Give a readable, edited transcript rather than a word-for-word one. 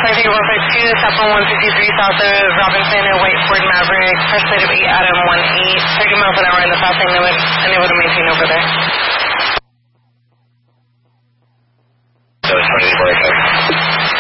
Flight Ticket 152, South 153 south of Robinson, a white Ford Maverick, first plate of 8 Adam 18, 30 miles an hour in the fast lane limit, unable to maintain over there.